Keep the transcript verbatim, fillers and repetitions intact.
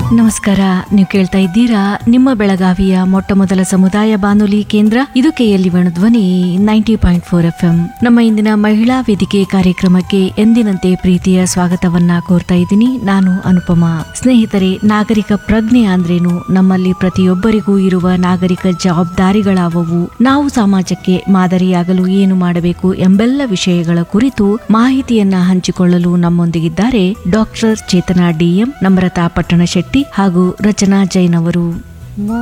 ನಮಸ್ಕಾರ. ನೀವು ಕೇಳ್ತಾ ಇದ್ದೀರಾ ನಿಮ್ಮ ಬೆಳಗಾವಿಯ ಮೊಟ್ಟ ಮೊದಲ ಸಮುದಾಯ ಬಾನುಲಿ ಕೇಂದ್ರ ಇದು ಕೆಎಲ್ಇ ಧ್ವನಿ ninety point four F M. ನಮ್ಮ ಇಂದಿನ ಮಹಿಳಾ ವೇದಿಕೆ ಕಾರ್ಯಕ್ರಮಕ್ಕೆ ಎಂದಿನಂತೆ ಪ್ರೀತಿಯ ಸ್ವಾಗತವನ್ನ ಕೋರ್ತಾ ಇದ್ದೀನಿ. ನಾನು ಅನುಪಮಾ. ಸ್ನೇಹಿತರೆ, ನಾಗರಿಕ ಪ್ರಜ್ಞೆ ಅಂದ್ರೇನು, ನಮ್ಮಲ್ಲಿ ಪ್ರತಿಯೊಬ್ಬರಿಗೂ ಇರುವ ನಾಗರಿಕ ಜವಾಬ್ದಾರಿಗಳಾವವು, ನಾವು ಸಮಾಜಕ್ಕೆ ಮಾದರಿಯಾಗಲು ಏನು ಮಾಡಬೇಕು ಎಂಬೆಲ್ಲ ವಿಷಯಗಳ ಕುರಿತು ಮಾಹಿತಿಯನ್ನ ಹಂಚಿಕೊಳ್ಳಲು ನಮ್ಮೊಂದಿಗಿದ್ದಾರೆ ಡಾಕ್ಟರ್ ಚೇತನಾ ಡಿಎಂ, ನಮ್ರತಾ ಪಟ್ಟಣ ಶೆಟ್ಟಿ ಹಾಗೂ ರಚನಾ ಜೈನ್ ಅವರು.